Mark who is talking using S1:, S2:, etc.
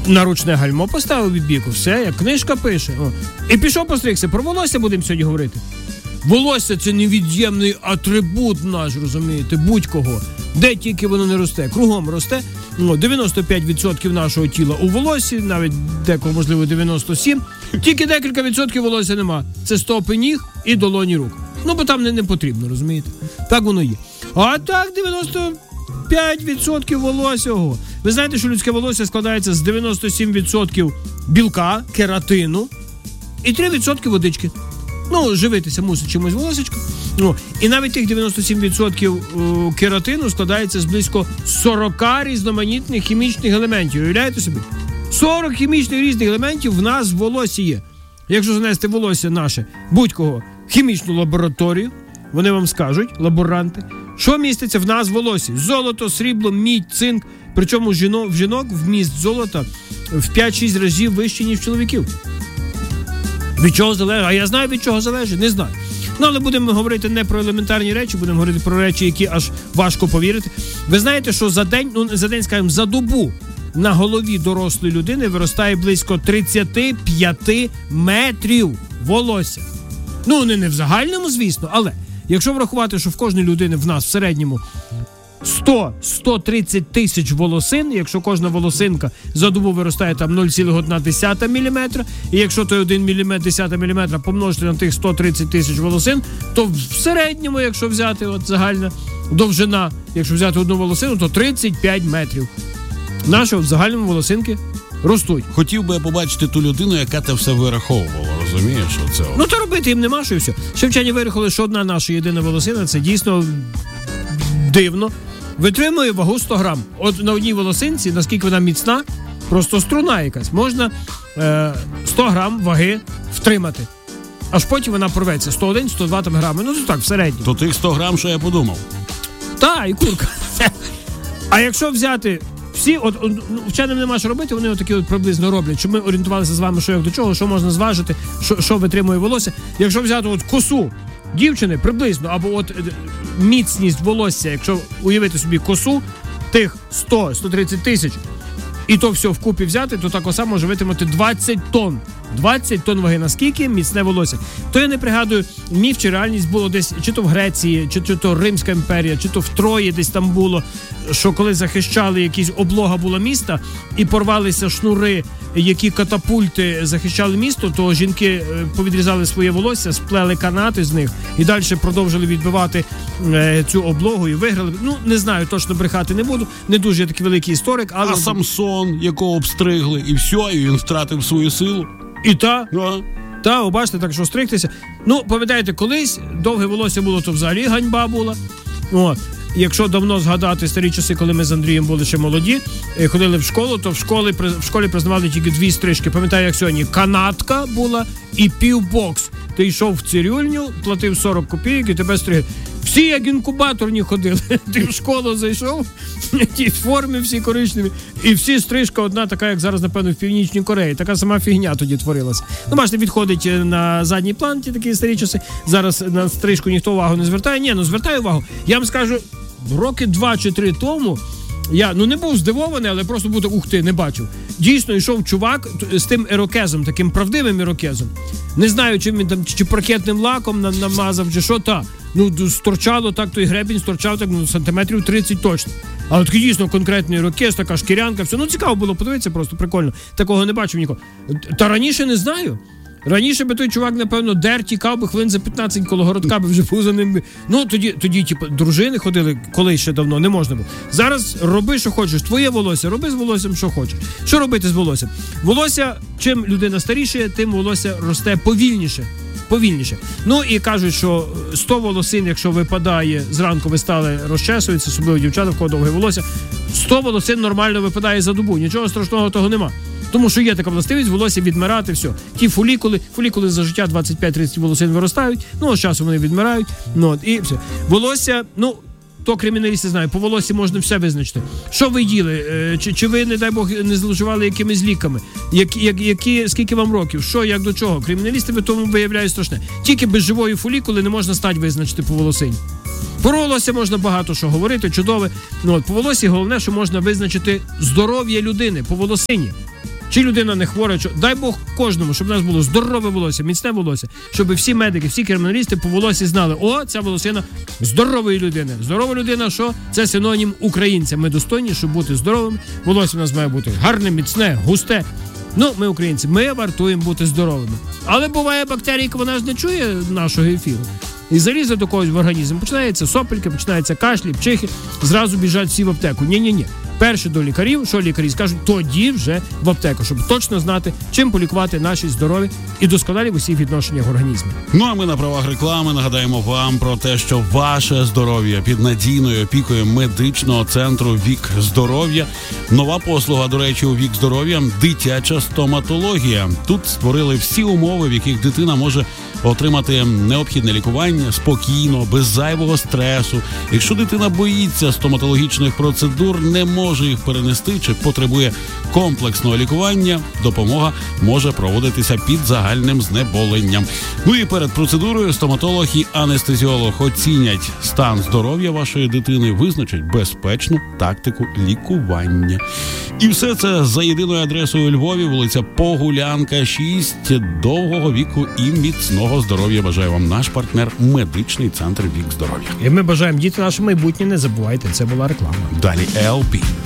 S1: наручне гальмо поставив від біку, все, як книжка пише. О. І пішов постригся. Про волосся будемо сьогодні говорити. Волосся – це невід'ємний атрибут наш, розумієте, будь-кого. Де тільки воно не росте, кругом росте. 95% нашого тіла у волоссі, навіть декого, можливо, 97%. Тільки декілька відсотків волосся нема. Це стопи ніг і долоні рук. Бо там не потрібно, розумієте? Так воно є. А так 95% волосся. Ви знаєте, що людське волосся складається з 97% білка, кератину і 3% водички. Живитися мусить чимось волосечко. І навіть тих 97% кератину складається з близько 40 різноманітних хімічних елементів. Уявляєте собі? 40 хімічних різних елементів в нас в волоссі є. Якщо занести волосся наше, будь-кого, в хімічну лабораторію, вони вам скажуть, лаборанти, що міститься в нас в волоссі. Золото, срібло, мідь, цинк. Причому в жінок вміст золота в 5-6 разів вищий, ніж в чоловіків. Від чого залежить? А я знаю, від чого залежить? Не знаю. Але будемо говорити не про елементарні речі, будемо говорити про речі, які аж важко повірити. Ви знаєте, що за день, скажімо, за добу на голові дорослої людини виростає близько 35 метрів волосся. Не в загальному, звісно, але якщо врахувати, що в кожній людини в нас в середньому 100-130 тисяч волосин, якщо кожна волосинка за добу виростає там 0,1 мм, і якщо той 1,1 мм помножити на тих 130 тисяч волосин, то в середньому, якщо взяти загальна довжина, якщо взяти одну волосину, то 35 метрів. Наші в загальному волосинки ростуть.
S2: Хотів би я побачити ту людину, яка те все вираховувала, розумієш?
S1: То робити їм нема, що і все. Ще вчені вирахували, що одна наша єдина волосина, це дійсно дивно, витримує вагу 100 грам. От на одній волосинці, наскільки вона міцна, просто струна якась. Можна 100 грам ваги втримати. Аж потім вона порветься. 101-102 там грами. То так, в середньому.
S2: То тих 100 грам, що я подумав.
S1: І курка. А якщо взяти всі, вченим нема що робити, вони такі приблизно роблять, щоб ми орієнтувалися з вами, що як до чого, що можна зважити, що витримує волосся. Якщо взяти косу дівчини приблизно, або міцність волосся, якщо уявити собі косу, тих 100-130 тисяч, і то все вкупі взяти, то та коса може витримати 20 тонн. 20 тонн ваги. Наскільки міцне волосся. То я не пригадую, міф чи реальність було десь, чи то в Греції, чи то Римська імперія, чи то в Трої десь там було, що коли захищали, якісь облога була міста, і порвалися шнури, які катапульти захищали місто, то жінки повідрізали своє волосся, сплели канати з них, і далі продовжили відбивати цю облогу і виграли. Не знаю, точно брехати не буду, не дуже я такий великий історик, але...
S2: А Самсон, якого обстригли, і все, і він втратив свою силу.
S1: І бачите, так що стригтися. Пам'ятаєте, колись довге волосся було, то взагалі ганьба була. Якщо давно згадати старі часи, коли ми з Андрієм були ще молоді, ходили в школу, то в школі признавали тільки 2 стрижки. Пам'ятаю, як сьогодні, канатка була і півбокс. Ти йшов в цирюльню, платив 40 копійок і тебе стригли. Всі як інкубаторні ходили. Ти в школу зайшов, ті форми всі коричневі, і всі стрижка одна, така, як зараз, напевно, в Північній Кореї. Така сама фігня тоді творилася. Бачите, відходить на задній план ті такі старі часи. Зараз на стрижку ніхто увагу не звертає. Звертаю увагу. Я вам скажу, роки 2 чи 3 тому я, не був здивований, але просто був, ух ти, не бачив. Дійсно, йшов чувак з тим ірокезом, таким правдивим ірокезом. Не знаю, чим він там, чи паркетним лаком намазав, чи що, сторчало так, той гребінь сторчав так, сантиметрів 30 точно. Але такий дійсно конкретний ірокез, така шкірянка, все. Цікаво було подивитися, просто прикольно. Такого не бачив нікого. Та раніше не знаю. Раніше би той чувак, напевно, тікав би хвилин за 15 коло городка, би вже був за ним. Тоді дружини ходили, колись ще давно, не можна було. Зараз роби, що хочеш. Твоє волосся, роби з волоссям, що хочеш. Що робити з волоссям? Волосся, чим людина старіше, тим волосся росте повільніше. І кажуть, що 100 волосин, якщо випадає, зранку ви стали розчесуються, особливо дівчата, в кого довге волосся, 100 волосин нормально випадає за добу. Нічого страшного того нема. Тому що є така властивість, волосся відмирати, все. Ті фолікули за життя 25-30 волосин виростають, з часом вони відмирають, і все. Волосся, то криміналісти знають, по волоссі можна все визначити. Що ви їли? Чи ви, не дай Бог, не зловживали якимись ліками? Скільки вам років? Що, як до чого? Криміналісти в тому виявляють страшне. Тільки без живої фолікули не можна стать визначити по волосині. Про волосся можна багато що говорити, чудове. По волоссі головне, що можна визначити здоров'я людини по волосині. чи людина не хвора, дай Бог кожному, щоб у нас було здорове волосся, міцне волосся, щоб всі медики, всі криміналісти по волосі знали, ця волосина здорової людини. Здорова людина, що? Це синонім українця. Ми достойні, щоб бути здоровими. Волосся у нас має бути гарне, міцне, густе. Ми українці, ми вартуємо бути здоровими. Але буває бактерія, вона ж не чує нашого ефіру. І залізе до когось в організм. Починаються сопельки, починаються кашлі, пчихи. Зразу біжать всі в аптеку. Ні. Перше до лікарів, що лікарі скажуть, тоді вже в аптеку, щоб точно знати, чим полікувати наші здорові і досконалі в усіх відношеннях організму.
S2: А ми на правах реклами нагадаємо вам про те, що ваше здоров'я під надійною опікою медичного центру «Вік здоров'я». Нова послуга, до речі, у «Вік здоров'я» – дитяча стоматологія. Тут створили всі умови, в яких дитина може отримати необхідне лікування спокійно, без зайвого стресу. Якщо дитина боїться стоматологічних процедур, не може їх перенести чи потребує комплексного лікування, допомога може проводитися під загальним знеболенням. І перед процедурою стоматолог і анестезіолог оцінять стан здоров'я вашої дитини, визначать безпечну тактику лікування. І все це за єдиною адресою у Львові, вулиця Погулянка, 6. Довгого віку і міцного здоров'я бажає вам наш партнер медичний центр «Вік здоров'я».
S1: І ми бажаємо, діти, наше майбутнє, не забувайте, це була реклама.
S2: Далі LP.